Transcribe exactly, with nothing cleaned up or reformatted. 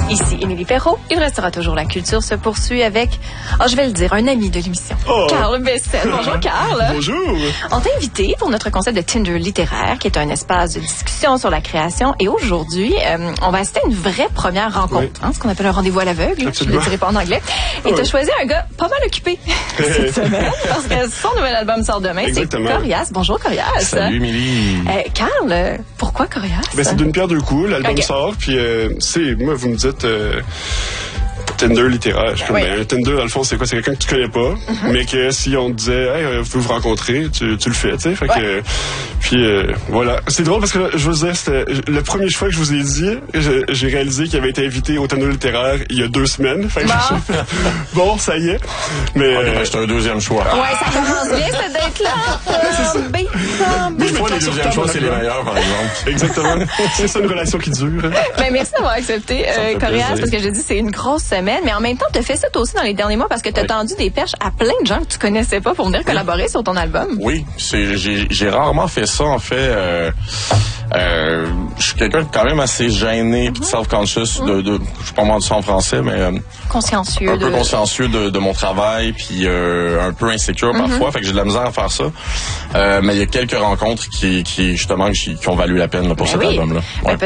Ici Émilie Perrault. Il restera toujours la culture se poursuit avec, oh, je vais le dire, un ami de l'émission. Oh. Carl Bessel. Bonjour, Carl. Bonjour. On t'a invité pour notre concept de Tinder littéraire, qui est un espace de discussion sur la création. Et aujourd'hui, euh, on va assister à une vraie première rencontre, oui. hein, ce qu'on appelle un rendez-vous à l'aveugle. Je ne le dirai pas en anglais. Et oui. tu as choisi un gars pas mal occupé cette semaine, parce que son nouvel album sort demain. Exactement. C'est Corias. Bonjour, Corias. Salut, Émilie. Euh, Carl, pourquoi Corias? Ben, c'est d'une pierre deux coups. L'album okay. sort, puis euh, c'est, moi, vous me dites... Euh, Tinder littéraire. Je suis comme, oui. ben, un Tinder, dans le fond, c'est quoi? C'est quelqu'un que tu connais pas, mm-hmm. mais que si on te disait, hey, vous pouvez vous rencontrer, tu, tu le fais, tu sais. Fait ouais. que, puis, euh, voilà. C'est drôle parce que, je vous disais, c'était le premier choix que je vous ai dit, je, j'ai réalisé qu'il avait été invité au Tinder littéraire il y a deux semaines. Fait que bon. Je, bon, ça y est. Mais, okay, euh, ben, c'est un deuxième choix. Ouais, ça commence bien, cette date-là. Des fois, les deuxièmes choix, c'est les meilleurs, par exemple. Exactement. C'est ça, une relation qui dure. Ben, merci d'avoir accepté, euh, Corias, parce que je dis, c'est une grosse semaine. Mais en même temps, tu as fait ça toi aussi dans les derniers mois parce que tu as oui. tendu des perches à plein de gens que tu connaissais pas pour venir collaborer oui. sur ton album. Oui, c'est, j'ai, j'ai rarement fait ça, en fait. Euh, euh, je suis quelqu'un de quand même assez gêné, mm-hmm. self-conscious, mm-hmm. de, de, je sais pas moi du ça en français, mais... Euh, consciencieux. Un peu de... consciencieux de, de mon travail, puis euh, un peu insécure mm-hmm. parfois, fait que j'ai de la misère à faire ça. Euh, mais il y a quelques rencontres qui, qui justement, qui, qui ont valu la peine là, pour ben cet oui. album-là. Ouais. Ben,